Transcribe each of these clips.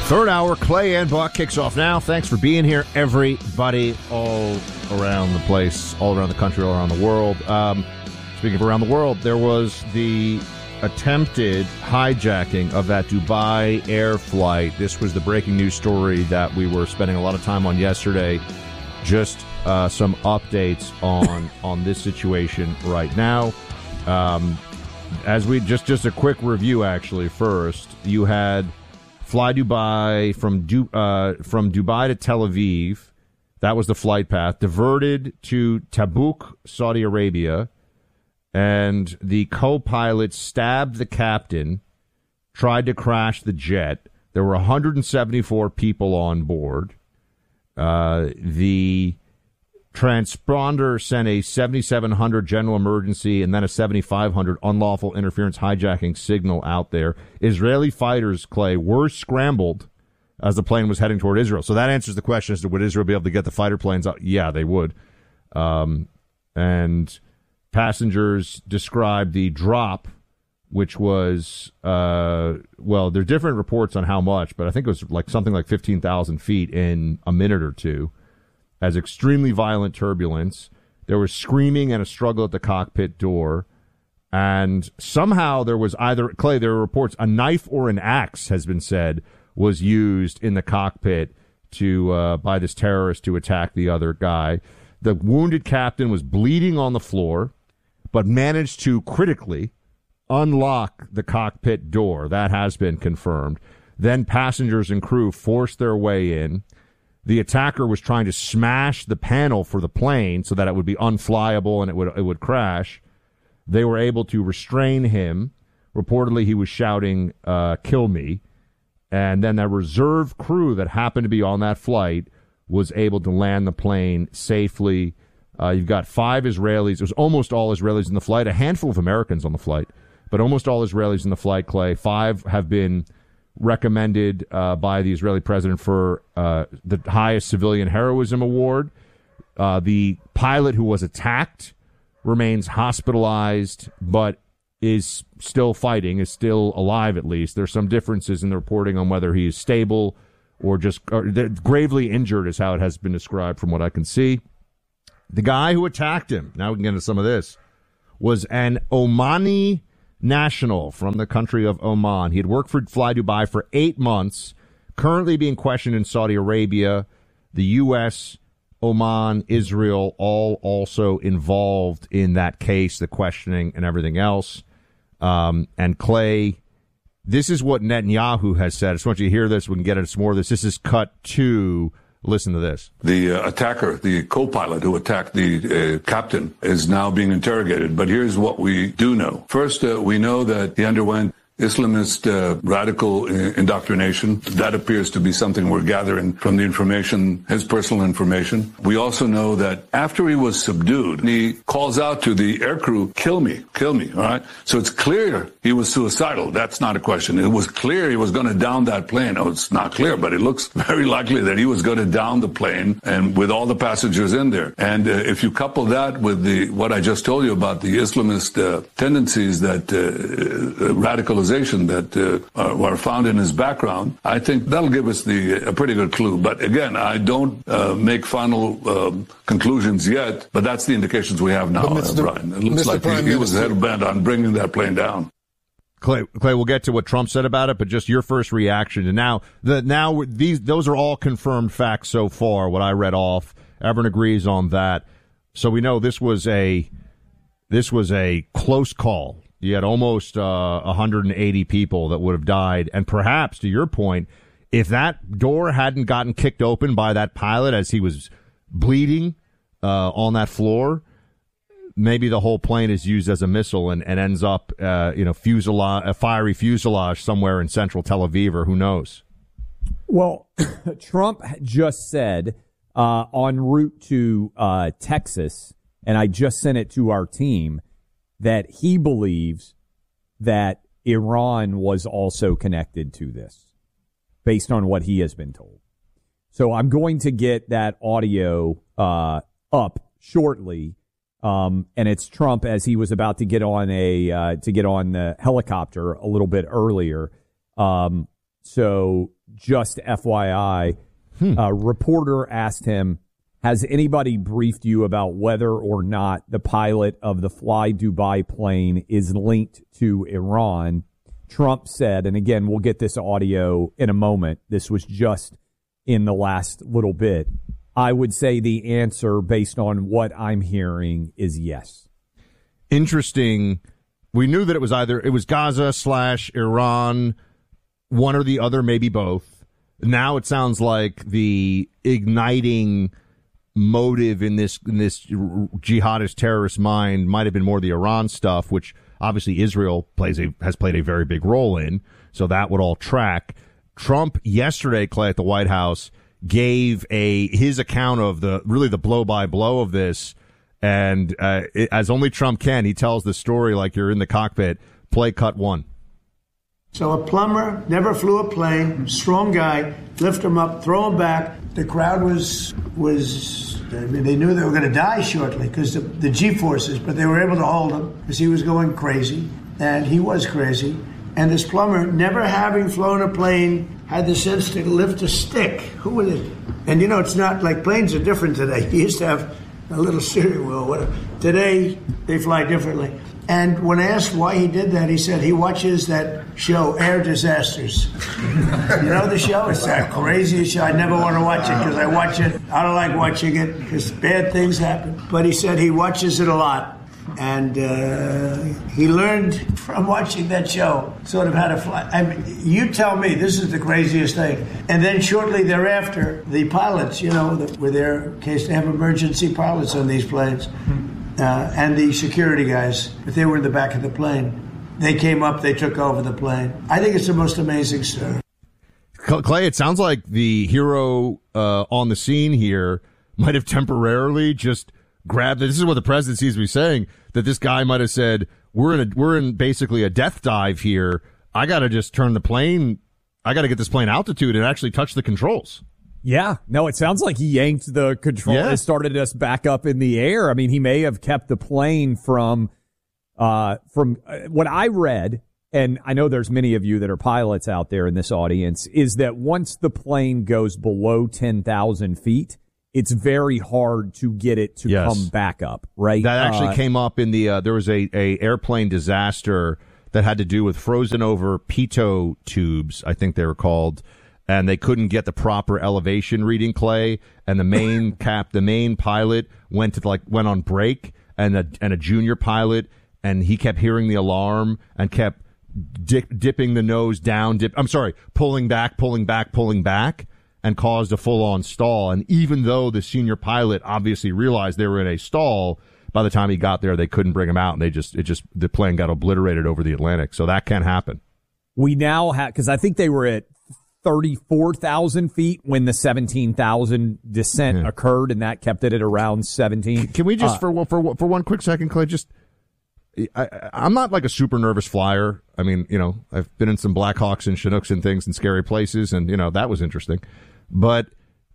Third hour, Clay and Buck kicks off now. Thanks for being here, everybody, all around the place, all around the country, all around the world. Speaking of around the world, there was the attempted hijacking of that Dubai Air flight. This was the breaking news story that we were spending a lot of time on yesterday. Just some updates on this situation right now. As we just a quick review, actually. First, you had Fly Dubai from Dubai to Tel Aviv. That was the flight path. Diverted to Tabuk, Saudi Arabia. And the co-pilot stabbed the captain, tried to crash the jet. There were 174 people on board. The transponder sent a 7700 general emergency and then a 7500 unlawful interference hijacking signal out there. Israeli fighters, Clay, were scrambled as the plane was heading toward Israel. So that answers the question as to would Israel be able to get the fighter planes out? Yeah, they would. And passengers described the drop, which was, well, there are different reports on how much, but I think it was like something like 15,000 feet in a minute or two, as extremely violent turbulence. There was screaming and a struggle at the cockpit door. And somehow there was either, Clay, there are reports, a knife or an axe has been said was used in the cockpit to by this terrorist to attack the other guy. The wounded captain was bleeding on the floor, but managed to critically unlock the cockpit door. That has been confirmed. Then passengers and crew forced their way in. The attacker was trying to smash the panel for the plane so that it would be unflyable and it would crash. They were able to restrain him. Reportedly, he was shouting, "Kill me." And then that reserve crew that happened to be on that flight was able to land the plane safely. You've got 5 Israelis. It was almost all Israelis in the flight, a handful of Americans on the flight, but almost all Israelis in the flight, Clay. 5 have been recommended by the Israeli president for the highest civilian heroism award. The pilot who was attacked remains hospitalized, but is still fighting, is still alive at least. There's some differences in the reporting on whether he is stable or gravely injured is how it has been described from what I can see. The guy who attacked him, now we can get into some of this, was an Omani national from the country of Oman. He had worked for Fly Dubai for 8 months, currently being questioned in Saudi Arabia. The U.S., Oman, Israel, all also involved in that case, the questioning and everything else. And Clay, this is what Netanyahu has said. I just want you to hear this. We can get into some more of this. This is cut 2. Listen to this. The attacker, the co-pilot who attacked the captain, is now being interrogated. But here's what we do know. First, we know that he underwent Islamist radical indoctrination. That appears to be something we're gathering from the information, his personal information. We also know that after he was subdued, he calls out to the aircrew, kill me, all right? So it's clear he was suicidal. That's not a question. It was clear he was going to down that plane. Oh, it's not clear, but it looks very likely that he was going to down the plane and with all the passengers in there. And if you couple that with what I just told you about the Islamist tendencies that radicalization that were found in his background, I think that'll give us a pretty good clue. But again, I don't make final conclusions yet, but that's the indications we have now, Brian. It looks like he was hell-bent on bringing that plane down. Clay, we'll get to what Trump said about it, but just your first reaction. And those are all confirmed facts so far, what I read off. Everyone agrees on that. So we know this was a close call. You had almost 180 people that would have died. And perhaps, to your point, if that door hadn't gotten kicked open by that pilot as he was bleeding on that floor, maybe the whole plane is used as a missile and ends up, a fiery fuselage somewhere in central Tel Aviv, or who knows. Well, Trump just said en route to Texas, and I just sent it to our team, that he believes that Iran was also connected to this, based on what he has been told. So I'm going to get that audio up shortly, and it's Trump as he was about to get on the helicopter a little bit earlier. So just FYI, a reporter asked him, has anybody briefed you about whether or not the pilot of the Fly Dubai plane is linked to Iran? Trump said, and again, we'll get this audio in a moment. This was just in the last little bit. I would say the answer, based on what I'm hearing, is yes. Interesting. We knew that it was Gaza/Iran, one or the other, maybe both. Now it sounds like the igniting motive in this jihadist terrorist mind might have been more the Iran stuff, which obviously Israel has played a very big role in. So that would all track. Trump yesterday, Clay, at the White House, gave his account of the blow by blow of this, and as only Trump can, he tells the story like you're in the cockpit. Play cut 1. So a plumber, never flew a plane, strong guy, lift him up, throw him back. The crowd was they knew they were going to die shortly because the G-forces, but they were able to hold him because he was going crazy, and he was crazy. And this plumber, never having flown a plane, had the sense to lift a stick. Who was it? And it's not like planes are different today. You used to have a little steering wheel, whatever. Today, they fly differently. And when asked why he did that, he said he watches that show, Air Disasters. You know the show? It's that craziest show. I never want to watch it because I watch it. I don't like watching it because bad things happen. But he said he watches it a lot. And he learned from watching that show sort of how to fly. I mean, you tell me, this is the craziest thing. And then shortly thereafter, the pilots, were there in case they have emergency pilots on these planes. And the security guys, if they were in the back of the plane, they came up, they took over the plane. I think it's the most amazing story. Clay, it sounds like the hero on the scene here might have temporarily just grabbed it. This is what the president seems to be saying, that this guy might have said, we're in basically a death dive here. I got to just turn the plane. I got to get this plane altitude and actually touch the controls. Yeah, no, it sounds like he yanked the control and started us back up in the air. I mean, he may have kept the plane from what I read, and I know there's many of you that are pilots out there in this audience, is that once the plane goes below 10,000 feet, it's very hard to get it to come back up, right? That actually came up in the, there was a airplane disaster that had to do with frozen over pitot tubes, I think they were called. And they couldn't get the proper elevation reading, Clay. And the main the main pilot went on break, and a junior pilot, and he kept hearing the alarm and kept dipping the nose down. Pulling back, and caused a full-on stall. And even though the senior pilot obviously realized they were in a stall, by the time he got there, they couldn't bring him out, and the plane got obliterated over the Atlantic. So that can happen. We now have, because I think they were at 34,000 feet when the 17,000 descent occurred, and that kept it at around 17. Can we just, for one quick second, Clay, I'm not like a super nervous flyer. I mean, I've been in some Blackhawks and Chinooks and things in scary places, and, that was interesting. But,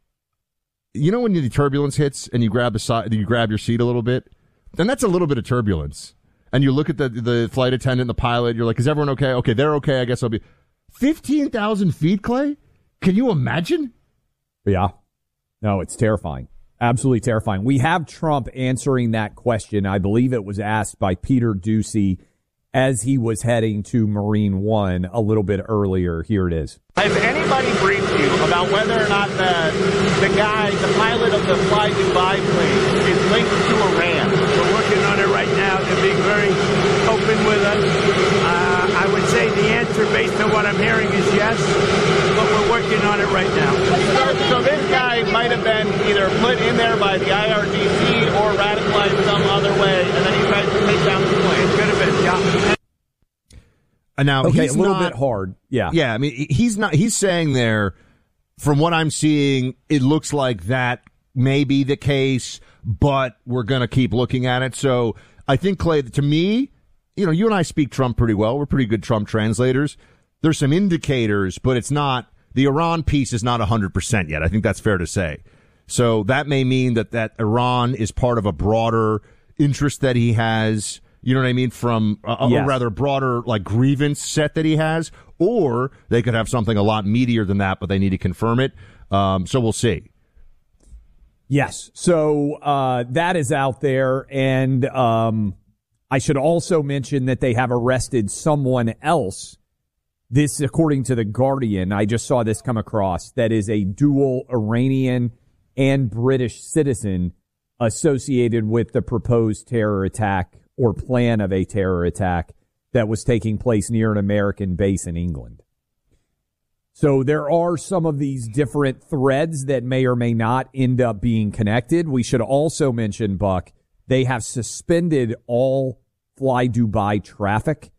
when the turbulence hits and you grab you grab your seat a little bit, then that's a little bit of turbulence. And you look at the flight attendant, the pilot, you're like, is everyone okay? Okay, they're okay, I guess I'll be... 15,000 feet, Clay? Can you imagine? Yeah. No, it's terrifying. Absolutely terrifying. We have Trump answering that question. I believe it was asked by Peter Doocy as he was heading to Marine One a little bit earlier. Here it is. Has anybody briefed you about whether or not the pilot of the Fly Dubai plane is linked to Iran? We're working on it right now. They're being very open with us. I would say the answer, based on what I'm hearing, is yes, but we're working on it right now. So this guy might have been either put in there by the IRGC or radicalized some other way, and then he tries to take down the plane. It could have been, yeah. And now okay, he's a little bit hard. Yeah. Yeah, I mean, he's saying there, from what I'm seeing, it looks like that may be the case, but we're going to keep looking at it. So I think, Clay, to me, you and I speak Trump pretty well. We're pretty good Trump translators. There's some indicators, but it's not, the Iran piece is not 100% yet. I think that's fair to say. So that may mean that Iran is part of a broader interest that he has you know what I mean, from a rather broader like grievance set that he has, or they could have something a lot meatier than that, but they need to confirm it. So we'll see. Yes. So that is out there. And I should also mention that they have arrested someone else. This, according to The Guardian, I just saw this come across, that is a dual Iranian and British citizen associated with the proposed terror attack or plan of a terror attack that was taking place near an American base in England. So there are some of these different threads that may or may not end up being connected. We should also mention, Buck, they have suspended all Fly Dubai traffic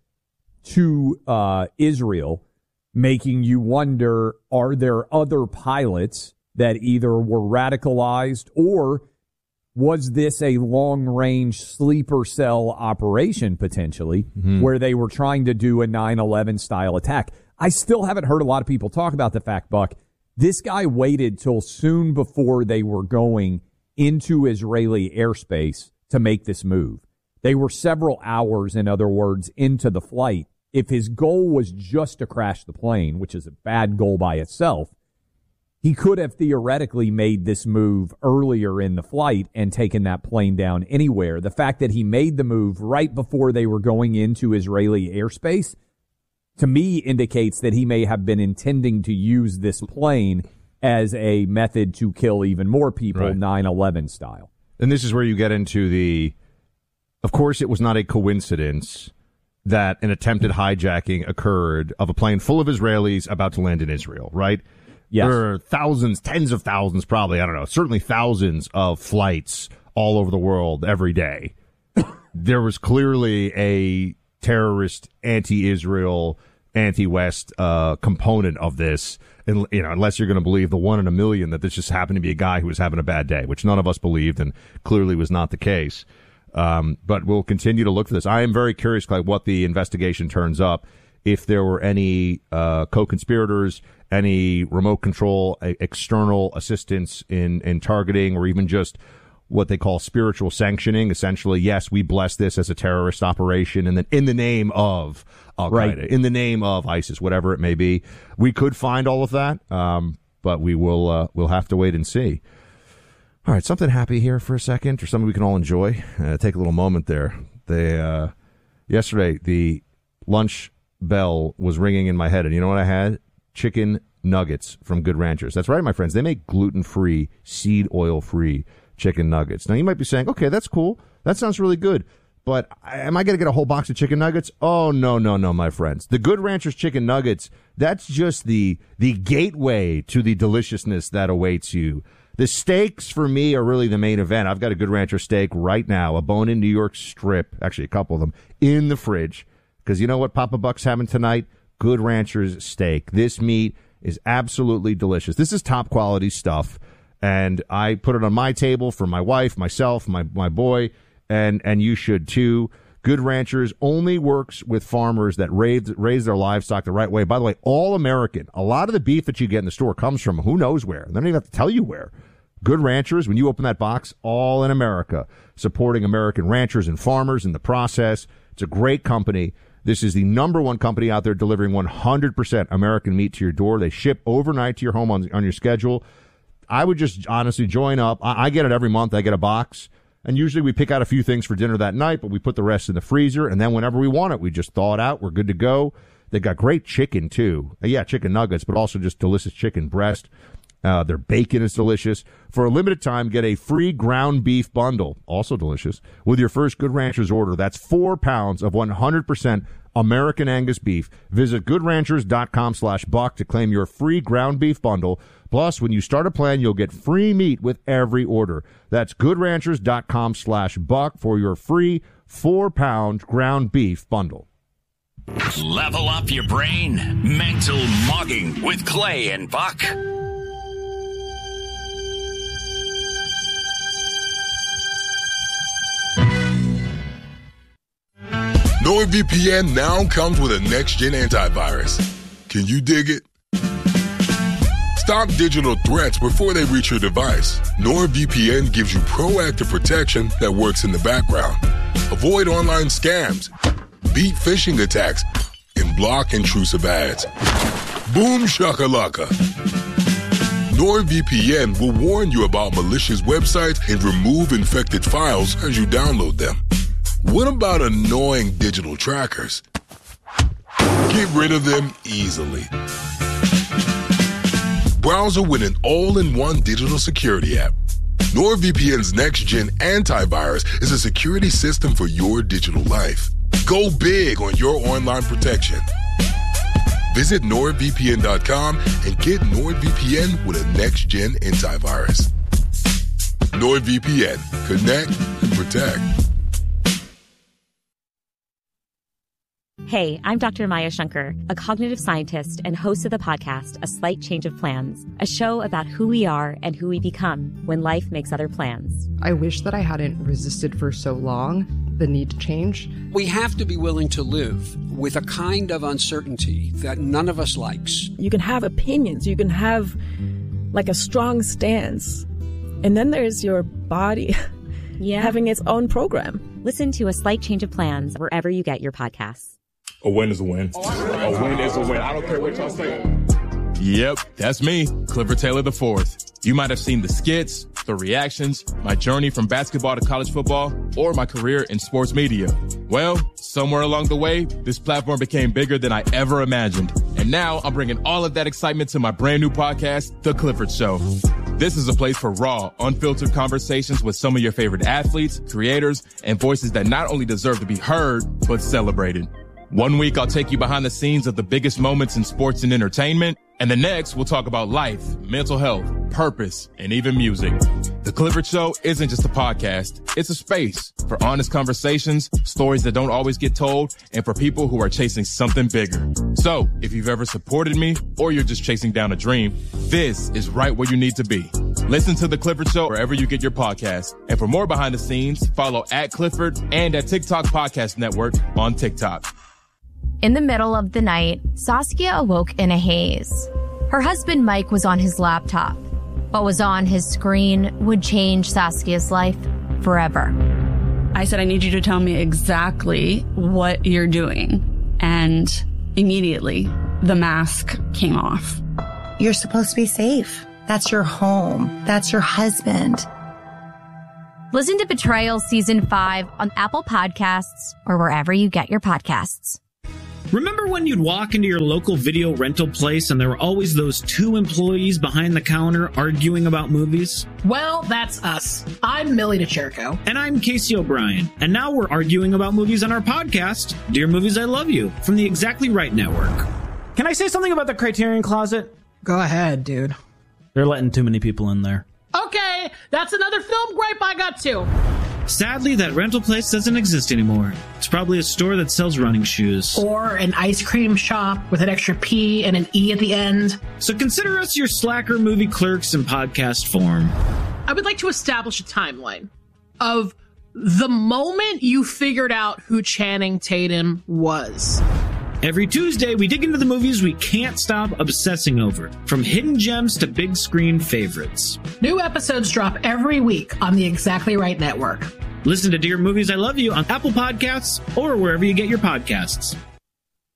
to Israel, making you wonder, are there other pilots that either were radicalized, or was this a long-range sleeper cell operation potentially where they were trying to do a 9/11 style attack? I still haven't heard a lot of people talk about the fact, Buck, this guy waited till soon before they were going into Israeli airspace to make this move. They were several hours, in other words, into the flight. If his goal was just to crash the plane, which is a bad goal by itself, he could have theoretically made this move earlier in the flight and taken that plane down anywhere. The fact that he made the move right before they were going into Israeli airspace, to me, indicates that he may have been intending to use this plane as a method to kill even more people, right. 9/11 style. And this is where you get into of course, it was not a coincidence that an attempted hijacking occurred of a plane full of Israelis about to land in Israel, right? Yes. There are thousands, tens of thousands, probably, I don't know, certainly thousands of flights all over the world every day. There was clearly a terrorist, anti-Israel, anti-West component of this, and unless you're going to believe the 1 in a million that this just happened to be a guy who was having a bad day, which none of us believed and clearly was not the case. But we'll continue to look for this. I am very curious, like, what the investigation turns up, if there were any co-conspirators, any remote control, external assistance in targeting, or even just what they call spiritual sanctioning. Essentially, yes, we bless this as a terrorist operation, and then in the name of Al-Qaeda, right, in the name of ISIS, whatever it may be. We could find all of that, but we'll have to wait and see. All right, something happy here for a second, or something we can all enjoy. Take a little moment there. Yesterday, the lunch bell was ringing in my head, and you know what I had? Chicken nuggets from Good Ranchers. That's right, my friends. They make gluten-free, seed oil-free chicken nuggets. Now, you might be saying, okay, that's cool. That sounds really good. But am I going to get a whole box of chicken nuggets? Oh, no, my friends. The Good Ranchers chicken nuggets, that's just the gateway to the deliciousness that awaits you. The steaks, for me, are really the main event. I've got a Good Rancher steak right now, a bone-in New York strip, actually a couple of them, in the fridge. Because you know what Papa Buck's having tonight? Good Rancher's steak. This meat is absolutely delicious. This is top-quality stuff. And I put it on my table for my wife, myself, my boy, and you should too. Good Ranchers only works with farmers that raise their livestock the right way. By the way, all American. A lot of the beef that you get in the store comes from who knows where. They don't even have to tell you where. Good Ranchers, when you open that box, all in America, supporting American ranchers and farmers in the process. It's a great company. This is the number one company out there delivering 100% American meat to your door. They ship overnight to your home on your schedule. I would just honestly join up. I get it every month. I get a box. And usually we pick out a few things for dinner that night, but we put the rest in the freezer. And then whenever we want it, we just thaw it out. We're good to go. They got great chicken, too. Yeah, chicken nuggets, but also just delicious chicken breast. Their bacon is delicious. For a limited time, get a free ground beef bundle, also delicious, with your first Good Ranchers order. That's 4 pounds of 100% American Angus beef. Visit goodranchers.com/buck to claim your free ground beef bundle. Plus, when you start a plan, you'll get free meat with every order. That's goodranchers.com/buck for your free 4-pound ground beef bundle. Level up your brain. Mental Mogging with Clay and Buck. NordVPN now comes with a next-gen antivirus. Can you dig it? Stop digital threats before they reach your device. NordVPN gives you proactive protection that works in the background. avoid online scams, beat phishing attacks, and block intrusive ads. Boom shakalaka. NordVPN will warn you about malicious websites and remove infected files as you download them. What about annoying digital trackers? Get rid of them easily. Browser with an all-in-one digital security app. NordVPN's next-gen antivirus is a security system for your digital life. Go big on your online protection. Visit NordVPN.com and get NordVPN with a next-gen antivirus. NordVPN. Connect and protect. Hey, I'm Dr. Maya Shankar, a cognitive scientist and host of the podcast, A Slight Change of Plans, a show about who we are and who we become when life makes other plans. I wish that I hadn't resisted for so long the need to change. We have to be willing to live with a kind of uncertainty that none of us likes. You can have opinions, you can have like a strong stance, and then there's your body having its own program. Listen to A Slight Change of Plans wherever you get your podcasts. A win is a win. A win is a win. I don't care what y'all say. Yep, that's me, Clifford Taylor IV. You might have seen the skits, the reactions, my journey from basketball to college football, or my career in sports media. Well, somewhere along the way, this platform became bigger than I ever imagined. And now I'm bringing all of that excitement to my brand new podcast, The Clifford Show. This is a place for raw, unfiltered conversations with some of your favorite athletes, creators, and voices that not only deserve to be heard, but celebrated. One week, I'll take you behind the scenes of the biggest moments in sports and entertainment. And the next, we'll talk about life, mental health, purpose, and even music. The Clifford Show isn't just a podcast. It's a space for honest conversations, stories that don't always get told, and for people who are chasing something bigger. So if you've ever supported me or you're just chasing down a dream, this is right where you need to be. Listen to The Clifford Show wherever you get your podcasts. And for more behind the scenes, follow @Clifford and at TikTok Podcast Network on TikTok. In the middle of the night, Saskia awoke in a haze. Her husband Mike was on his laptop. What was on his screen would change Saskia's life forever. I said, I need you to tell me exactly what you're doing. And immediately, the mask came off. You're supposed to be safe. That's your home. That's your husband. Listen to Betrayal Season 5 on Apple Podcasts or wherever you get your podcasts. Remember when you'd walk into your local video rental place and there were always those two employees behind the counter arguing about movies? Well, that's us. I'm Millie DeCherco. And I'm Casey O'Brien. And now we're arguing about movies on our podcast, Dear Movies I Love You, from the Exactly Right Network. Can I say something about the Criterion Closet? Go ahead, dude. They're letting too many people in there. Okay, that's another film gripe I got too. Sadly, that rental place doesn't exist anymore. It's probably a store that sells running shoes. Or an ice cream shop with an extra P and an E at the end. So consider us your slacker movie clerks in podcast form. I would like to establish a timeline of the moment you figured out who Channing Tatum was. Every Tuesday, we dig into the movies we can't stop obsessing over, from hidden gems to big screen favorites. New episodes drop every week on the Exactly Right Network. Listen to Dear Movies I Love You on Apple Podcasts or wherever you get your podcasts.